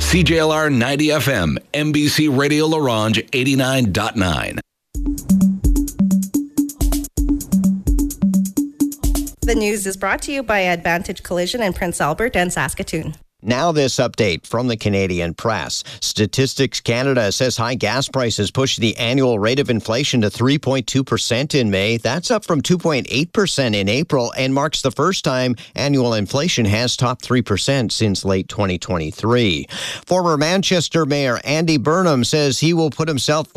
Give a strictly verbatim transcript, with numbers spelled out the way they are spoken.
C J L R ninety F M, N B C Radio Larange eighty-nine point nine. The news is brought to you by Advantage Collision in Prince Albert and Saskatoon. Now this update from the Canadian Press. Statistics Canada says high gas prices pushed the annual rate of inflation to three point two percent in May. That's up from two point eight percent in April and marks the first time annual inflation has topped three percent since late twenty twenty-three. Former Manchester Mayor Andy Burnham says he will put himself